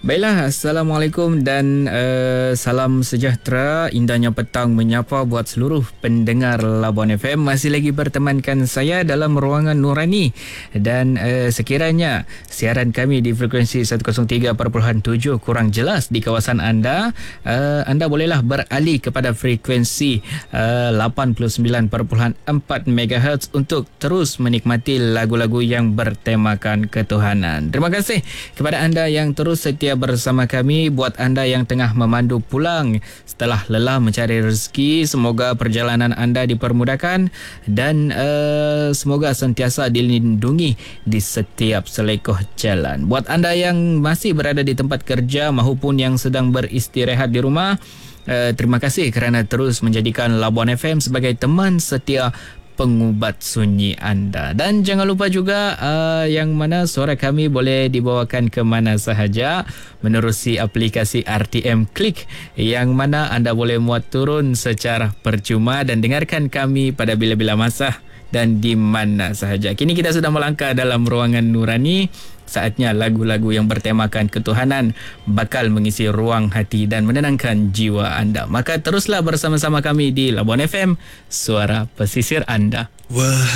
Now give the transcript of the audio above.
Baiklah, Assalamualaikum dan salam sejahtera. Indahnya petang menyapa buat seluruh pendengar Labuan FM. Masih lagi bertemankan saya dalam ruangan Nurani. Dan sekiranya siaran kami di frekuensi 103.7 kurang jelas di kawasan anda, anda bolehlah beralih kepada frekuensi 89.4 MHz untuk terus menikmati lagu-lagu yang bertemakan ketuhanan. Terima kasih kepada anda yang terus setia bersama kami. Buat anda yang tengah memandu pulang setelah lelah mencari rezeki, semoga perjalanan anda dipermudahkan dan semoga sentiasa dilindungi di setiap selekoh jalan. Buat anda yang masih berada di tempat kerja maupun yang sedang beristirahat di rumah, terima kasih kerana terus menjadikan Labuan FM sebagai teman setia pengubat sunyi anda. Dan jangan lupa juga yang mana suara kami boleh dibawakan ke mana sahaja menerusi aplikasi RTM Klik, yang mana anda boleh muat turun secara percuma dan dengarkan kami pada bila-bila masa dan di mana sahaja. Kini kita sudah melangkah dalam ruangan Nurani. Saatnya lagu-lagu yang bertemakan ketuhanan bakal mengisi ruang hati dan menenangkan jiwa anda. Maka teruslah bersama-sama kami di Labuan FM, suara pesisir anda.